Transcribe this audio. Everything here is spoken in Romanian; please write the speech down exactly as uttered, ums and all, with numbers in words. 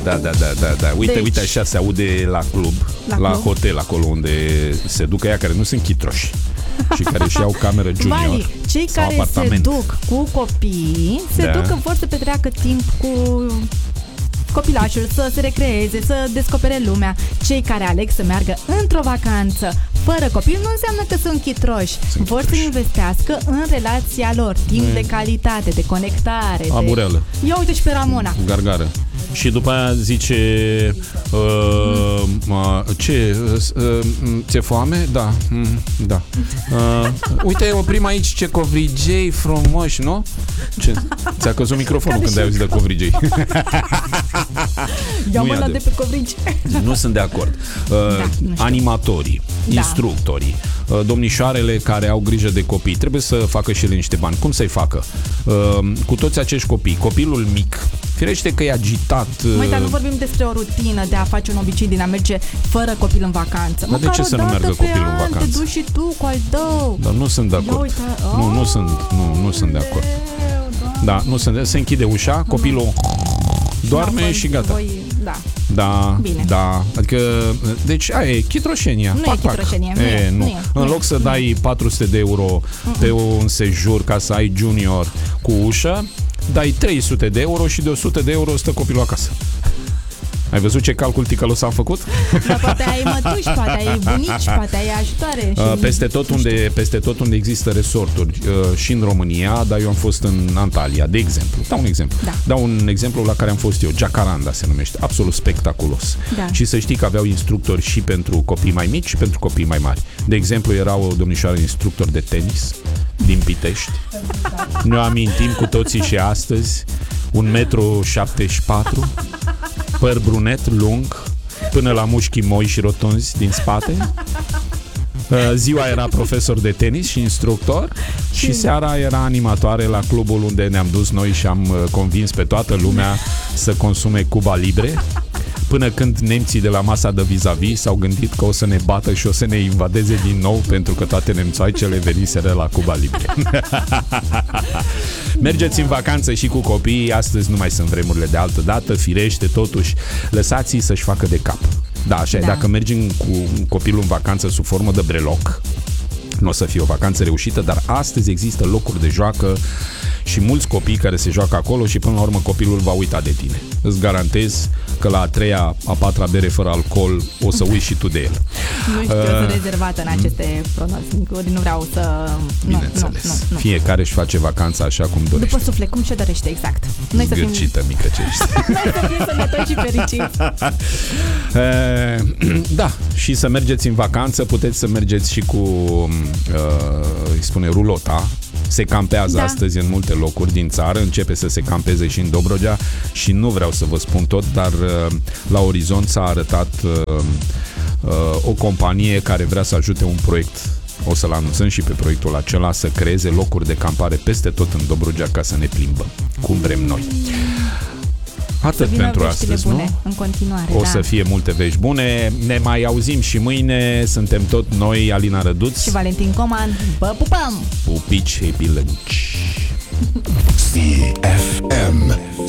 Da, da, da, da, da. Uite, Deci- uite așa se aude la club, La la, club? hotel, acolo unde se duc ăia care nu sunt chitroși și care își iau cameră junior. Vali, cei sau care apartament. se duc cu copii, se Da. duc că vor să petreacă timp cu copilașul, să se recreeze, să descopere lumea. Cei care aleg să meargă într-o vacanță fără copil nu înseamnă că sunt chitroși. Sunt vor chitroși. să investească în relația lor, timp de calitate, de conectare. Abureală. De... Ia uite și pe Ramona. Gargară. Și după aia zice uh, uh, ce? Uh, ți-e foame? Da. Mm, da. Uh, uite, oprim aici ce covrigei frumoși, nu? Ce? Ți-a căzut microfonul când ai auzit de covrigei. Ia Nu e mâna de adevărat. pe covrigi. Nu sunt de acord. Uh, nu știu. animatorii, Da. instructorii, uh, domnișoarele care au grijă de copii, trebuie să facă și ele niște bani. Cum să-i facă? Uh, cu toți acești copii, copilul mic, firește că e agitat. uh, Măi, dar nu vorbim despre o rutină de a face un obicei din a merge fără copil în vacanță. Dar de Măcar ce o să nu dată meargă pe copilul în an vacanță? Te duci și tu cu al tău. Dar nu sunt de Ia acord. uite, Nu, nu oh, sunt, nu, nu sunt de acord. Doamne. Da, nu sunt. Se închide ușa, copilul doarme Da, și gata. Voi, da. Da, Bine. da. Adică, deci, aia e chitroșenia. Nu e pac, pac. chitroșenie, nu E, e, nu. nu e, În nu loc e, să nu dai patru sute de euro pe un sejur ca să ai junior cu ușă, dai trei sute de euro și de o sută de euro stă copilul acasă. Ai văzut ce calcul ticălos am făcut? Dar poate ai mătuși, poate ai bunici, poate ai ajutoare. Uh, Și Peste tot, unde, peste tot unde există resorturi uh, și în România, dar eu am fost în Antalya, de exemplu. Dau un exemplu. Da. Dau un exemplu la care am fost eu. Jacaranda se numește. Absolut spectaculos. Da. Și să știi că aveau instructori și pentru copii mai mici și pentru copii mai mari. De exemplu, era o domnișoară instructor de tenis din Pitești. Ne amintim cu toții și astăzi. un metru șaptezeci și patru, păr brunet lung, până la mușchii moi și rotunzi din spate. Ziua era profesor de tenis și instructor și seara era animatoare la clubul unde ne-am dus noi și am convins pe toată lumea să consume Cuba Libre, până când nemții de la masa de vis-a-vis s-au gândit că o să ne bată și o să ne invadeze din nou, pentru că toate nemțoaicele veniseră la Cuba Libre. Mergeți în vacanță și cu copiii, astăzi nu mai sunt vremurile de altă dată, firește, totuși lăsați-i să-și facă de cap. Da, așa Da. e, dacă mergi cu copilul în vacanță sub formă de breloc, nu o să fie o vacanță reușită, dar astăzi există locuri de joacă și mulți copii care se joacă acolo și până la urmă copilul va uita de tine. Îți garantez că la a treia, a patra bere fără alcool o să uiți și tu de el. nu știu, eu sunt rezervată în aceste pronosticuri, nu vreau să... Nu, Bineînțeles. nu, nu, nu. Fiecare își face vacanța așa cum dorește. După suflet, cum și dorește, exact. Noi să fim, Zgârcită mică ce ești. noi să fim sănătoși și fericiți. E, da, și să mergeți în vacanță, puteți să mergeți și cu, uh, îi spune, rulota. Se campează Da. astăzi în multe locuri din țară, începe să se campeze și în Dobrogea și nu vreau să vă spun tot, dar uh, la orizont s-a arătat uh, uh, o companie care vrea să ajute un proiect. O să-l anunțăm și pe proiectul acela, să creeze locuri de campare peste tot în Dobrogea ca să ne plimbăm cum vrem noi. Atât Vină pentru veștile astăzi, bune, nu? în continuare, O da. să fie multe vești bune. Ne mai auzim și mâine. Suntem tot noi, Alina Răduț Și Valentin Coman, vă pupăm! Pupici și pilânci. C F M